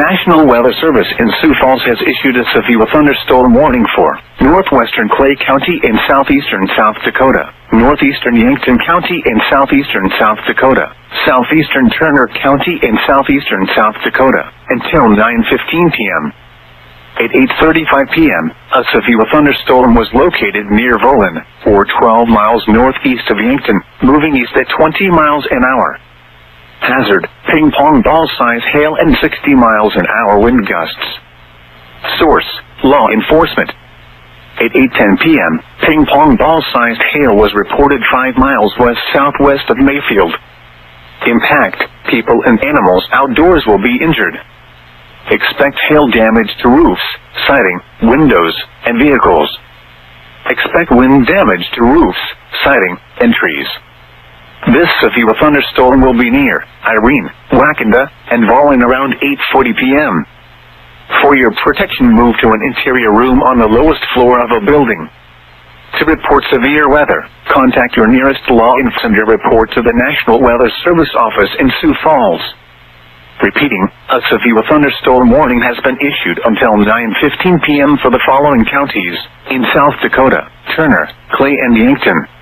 National Weather Service in Sioux Falls has issued a severe thunderstorm warning for northwestern Clay County in southeastern South Dakota, northeastern Yankton County in southeastern South Dakota, southeastern Turner County in southeastern South Dakota, until 9:15 p.m. At 8:35 p.m., a severe thunderstorm was located near Volin, or 12 miles northeast of Yankton, moving east at 20 miles an hour. Hazard, ping-pong ball-size hail and 60 miles an hour wind gusts. Source, law enforcement. At 8:10 p.m., ping-pong ball-sized hail was reported 5 miles west-southwest of Mayfield. Impact, people and animals outdoors will be injured. Expect hail damage to roofs, siding, windows, and vehicles. Expect wind damage to roofs, siding, and trees. This severe thunderstorm will be near Irene, Wakanda, and Volin around 8:40 p.m. For your protection, move to an interior room on the lowest floor of a building. To report severe weather, contact your nearest law enforcement or report to the National Weather Service office in Sioux Falls. Repeating, a severe thunderstorm warning has been issued until 9:15 p.m. for the following counties in South Dakota: Turner, Clay, and Yankton.